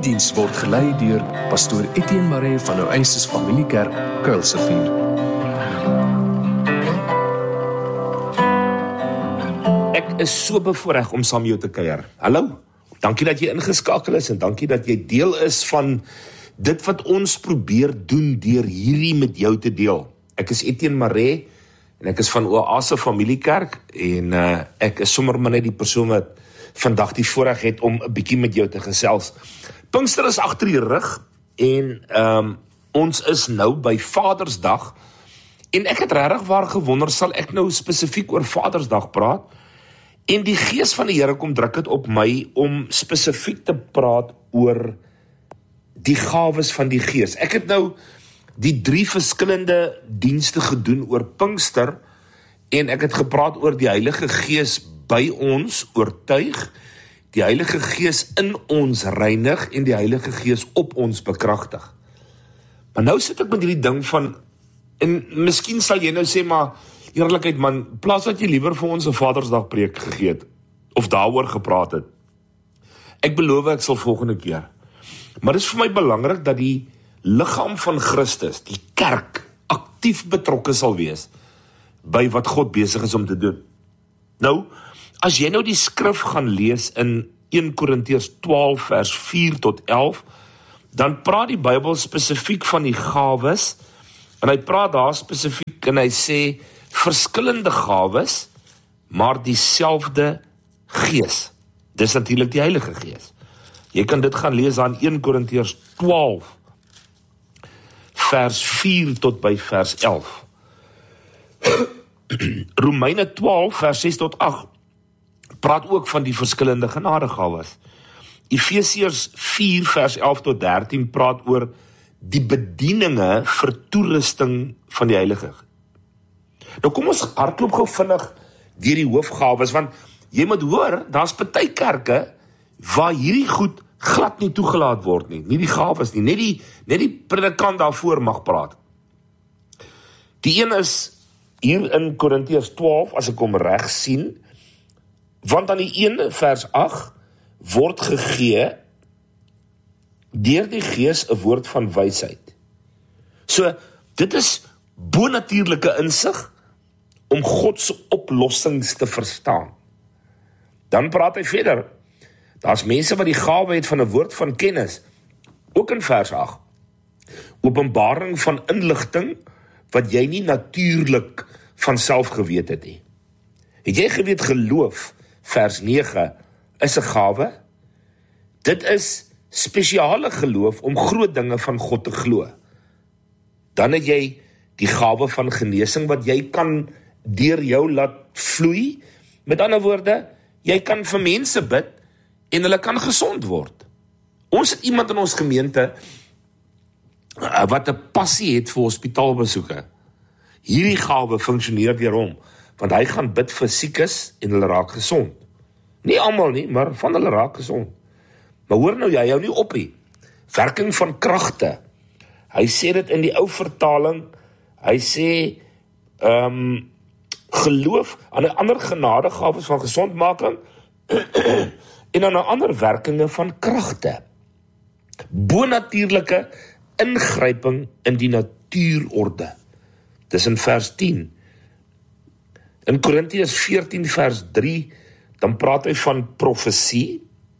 Hierdie diens word gelei deur pastoor Etienne Maree van Oasis Familiekerk, Kuilsrivier. Ek is so bevoorreg om saam met jou te kuier. Hallo, dankie dat jy ingeskakel is en dankie dat jy deel is van dit wat ons probeer doen deur hierdie met jou te deel. Ek is Etienne Maree en ek is van Oasis Familiekerk en ek is sommer maar net die persoon wat vandag die voorreg het om 'n bietjie met jou te gesels. Pinkster is agter die rug en ons is nou by Vadersdag en ek het regtig waar gewonder, sal ek nou spesifiek oor Vadersdag praat? En die gees van die Here kom druk dit op my om spesifiek te praat oor die gawes van die gees. Ek het nou die 3 verskillende dienste gedoen oor Pinkster en ek het gepraat oor die Heilige Gees by ons oortuig, die Heilige Gees in ons reinig en die Heilige Gees op ons bekragtig. Maar nou sit ek met hierdie ding van, en miskien sal jy nou sê, maar eerlikheid man, plaas dat jy liewer vir ons 'n Vadersdag preek gegee het, of daaroor gepraat het. Ek beloof ek sal volgende keer. Maar dit is vir my belangrik dat die liggaam van Christus, die kerk, aktief betrokke sal wees by wat God besig is om te doen. Nou, as jy nou die skrif gaan lees in 1 Korintiërs 12 vers 4 tot 11, dan praat die Bybel spesifiek van die gawes, en hy praat daar spesifiek en hy sê, verskillende gawes, maar dieselfde Gees. Dis natuurlik die Heilige Gees. Jy kan dit gaan lees aan 1 Korintiërs 12, vers 4 tot by vers 11. Romeine 12, vers 6 tot 8, praat ook van die verskillende genadegawes. Efesiërs 4, vers 11 tot 13, praat oor die bedieninge vir toerusting van die Heilige. Nou kom ons hardloop gou vinnig deur die hoofgawes, want jy moet hoor, daar's party kerke waar hierdie goed glad nie toegelaat word nie, nie die gawes nie, net die predikant daarvoor mag praat. Die een is hier in Korintiërs 12, as ek hom reg sien, want aan die 1 vers 8 word gegee deur die Gees 'n woord van wysheid. So, dit is bonatuurlike insig om God se oplossings te verstaan. Dan praat hy verder, daar's mense wat die gawe het van 'n woord van kennis, ook in vers 8, openbaring van inligting, wat jy nie natuurlik van self geweet het nie. Het jy geweet geloof, vers 9, is 'n gawe? Dit is spesiale geloof om groot dinge van God te glo. Dan het jy die gawe van genesing wat jy kan deur jou laat vloei. Met ander woorde, jy kan vir mense bid en hulle kan gesond word. Ons het iemand in ons gemeente wat 'n passie het vir hospitaalbesoeke. Hierdie gawe funksioneer deur hom, want hy gaan bid vir siekes en hulle raak gesond. Nie almal nie, maar van hulle raak gesond. Maar hoor nou, jy hou nie op nie. Werking van kragte. Hy sê dit in die ou vertaling, hy sê geloof, aan 'n ander genadegawes van gesondmaking en aan 'n ander werkinge van kragte. Bonatuurlike ingryping in die natuurorde. Dis in vers 10. In Korintiërs 14 vers 3, dan praat hy van profesie.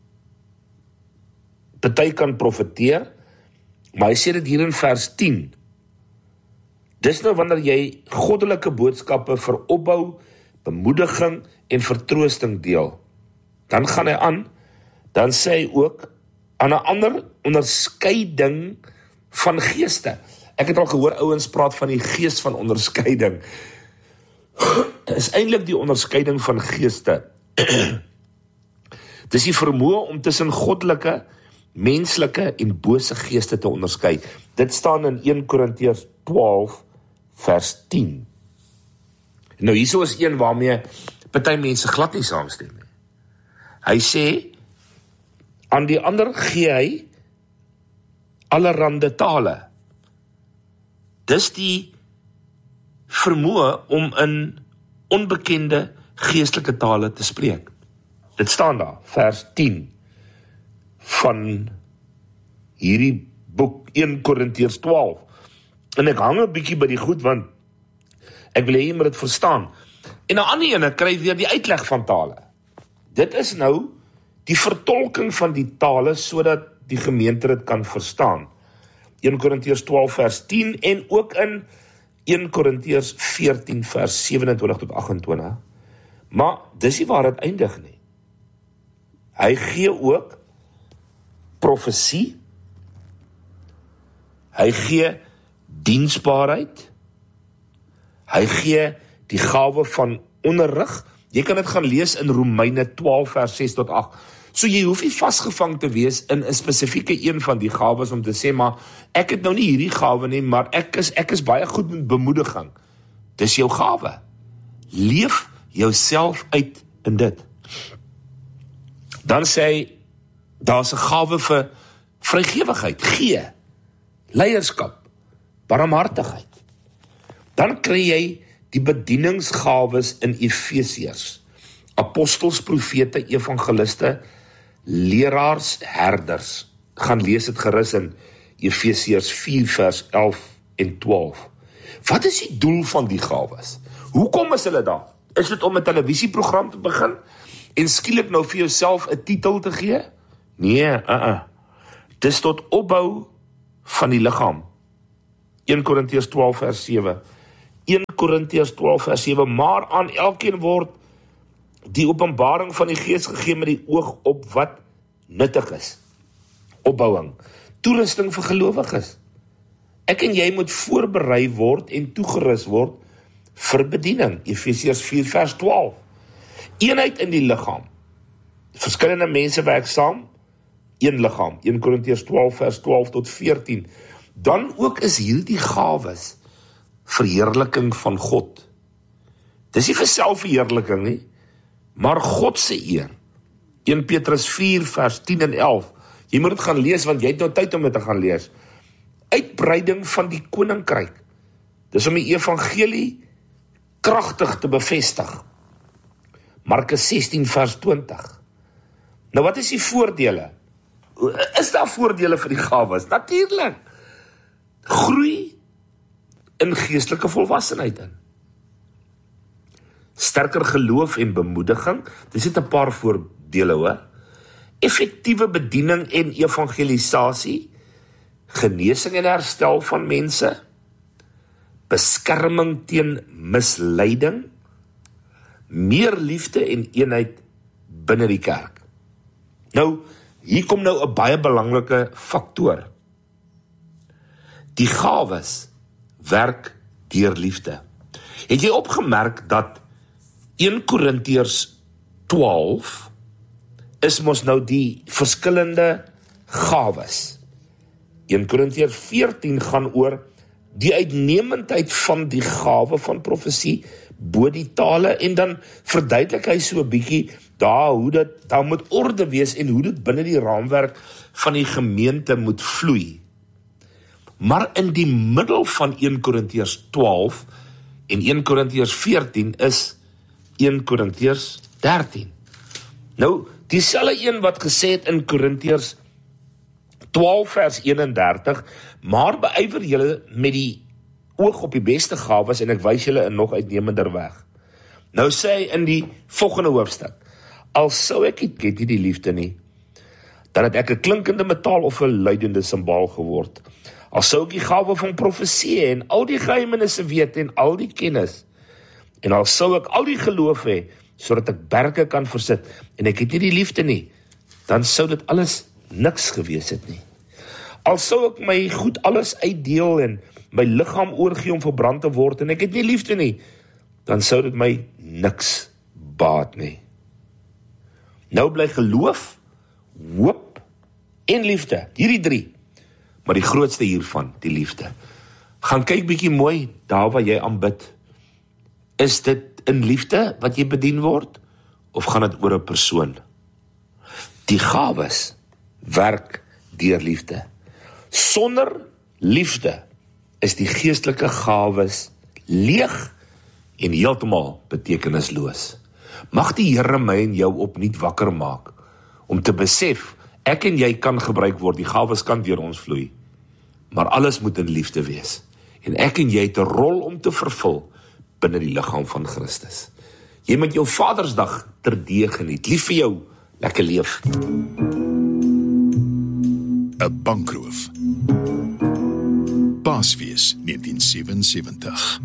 Party kan profeteer, maar hy sê dit hier in vers 10. Dis nou wanneer jy goddelike boodskappe vir opbou, bemoediging en vertroosting deel. Dan gaan hy aan, dan sê hy ook aan 'n ander onderskeiding van geeste. Ek het al gehoor ouens praat van die gees van onderskeiding. Dit is eintlik die onderskeiding van geeste. Dis die vermoë om tussen goddelike, menslike en bose geeste te onderskei. Dit staan in 1 Korintiërs 12 vers 10. Nou hierso is een waarmee party mense glad nie saamstem nie. Hy sê, aan die ander gee hy allerhande tale. Dis die vermoë om in onbekende geestelike tale te spreek. Dit staan daar, vers 10 van hierdie boek 1 Korintiërs 12. En ek hang 'n bietjie by die goed, want ek wil hê jy moet dit verstaan. En 'n ander ene kry weer die uitleg van tale. Dit is nou die vertolking van die tale, sodat die gemeente dit kan verstaan. 1 Korintiërs 12 vers 10 en ook in 1 Korintiërs 14 vers 27 tot 28. Maar dis nie waar dit eindig nie. Hy gee ook profesie, hy gee diensbaarheid, hy gee die gawe van onderrig. Jy kan dit gaan lees in Romeine 12 vers 6 tot 8. So jy hoef nie vasgevang te wees in 'n spesifieke een van die gawes om te sê, maar ek het nou nie hierdie gawe nie, maar ek is baie goed met bemoediging. Dis jou gawe. Leef jouself uit in dit. Dan sê hy, daar's 'n gawe vir vrygewigheid, gee, leierskap, barmhartigheid. Dan kry jy die bedieningsgawes in Efesiërs. Apostels, profete, evangeliste, leraars, herders. Gaan lees dit gerus in Efesiërs 4 vers 11 en 12. Wat is die doel van die gawes? Hoekom is hulle daar? Is dit om 'n televisieprogram te begin en skielik nou vir jouself 'n titel te gee? Nee, Dis tot opbou van die liggaam. 1 Korintiërs 12 vers 7. 1 Korintiërs 12 vers 7. Maar aan elkeen word die openbaring van die Gees gegee met die oog op wat nuttig is. Opbouing. Toerusting vir gelowiges. Ek en jy moet voorberei word en toegerus word vir bediening. Efesiërs 4 vers 12. Eenheid in die liggaam. Verskillende mense werk saam, een liggaam. 1 Korintiërs 12 vers 12 tot 14. Dan ook is hierdie gawes verheerliking van God. Dis nie vir selfverheerliking nie, maar God se eer. 1 Petrus 4 vers 10 en 11. Jy moet dit gaan lees, want jy het nou tyd om dit te gaan lees. Uitbreiding van die koninkryk. Dis om die evangelie kragtig te bevestig. Markus 16 vers 20. Nou wat is die voordele? Is daar voordele vir die gawes? Natuurlik. Groei in geestelike volwassenheid in. Sterker geloof en bemoediging. Dis net 'n paar voordele hoor. Effektiewe bediening en evangelisasie. Genesing en herstel van mense. Beskerming teen misleiding. Meer liefde en eenheid binne die kerk. Nou, hier kom nou 'n baie belangrike faktor. Die gawes werk deur liefde. Het jy opgemerk dat 1 Korintiërs 12 is mos nou die verskillende gawes. 1 Korintiërs 14 gaan oor die uitnemendheid van die gawe van profesie bo die tale, en dan verduidelik hy so 'n bietjie daar moet orde wees en hoe dit binne die raamwerk van die gemeente moet vloei. Maar in die middel van 1 Korintiërs 12 en 1 Korintiërs 14 is 1 Korintiërs 13. Nou, dieselfde een wat gesê het in Korintiërs 12 vers 31, maar beywer julle met die oog op die beste gawes en ek wys julle in nog uitnemender weg. Nou sê hy in die volgende hoofstuk, al sou ek het nie die liefde nie, dan het ek 'n klinkende metaal of 'n luidende simbaal geword. Al sou ek die gawe van profesie en al die geheimenisse weet en al die kennis, en al sou ek al die geloof hê, sodat ek berge kan versit, en ek het nie die liefde nie, dan sou dit alles niks gewees het nie. Al sou ek my goed alles uitdeel en my liggaam oorgee om verbrand te word, en ek het nie liefde nie, dan sou dit my niks baat nie. Nou bly geloof, hoop en liefde, hierdie 3, maar die grootste hiervan, die liefde. Gaan kyk bietjie mooi daar waar jy aanbid. Is dit in liefde wat jy bedien word, of gaan dit oor 'n persoon? Die gawes werk deur liefde. Sonder liefde is die geestelike gawes leeg en heeltemal betekenisloos. Mag die Here my en jou opnuut wakker maak om te besef, Ek en jy kan gebruik word, die gawes kan deur ons vloei, maar alles moet in liefde wees. En ek en jy het 'n rol om te vervul binne die liggaam van Christus. Jy moet jou Vadersdag terdee geniet. Lief vir jou, lekker leef. 'n bankroof. Paasfees 1977.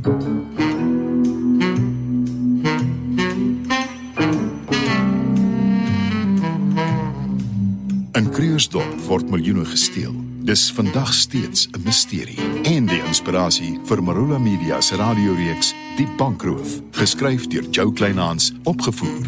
In Krugersdorp word miljoene gesteel. Dis vandag steeds 'n misterie. En die inspirasie vir Marula Media se radioreeks Die Bankroof, geskryf deur Jo Kleinhans, opgevoer